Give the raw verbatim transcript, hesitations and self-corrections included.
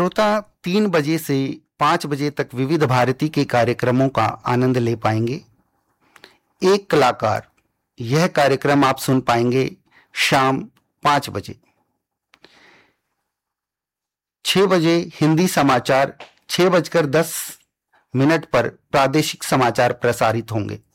श्रोता तीन बजे से पाँच बजे तक विविध भारती के कार्यक्रमों का आनंद ले पाएंगे। एक कलाकार, यह कार्यक्रम आप सुन पाएंगे शाम पाँच बजे। छह बजे हिंदी समाचार, छह बजकर दस मिनट पर प्रादेशिक समाचार प्रसारित होंगे।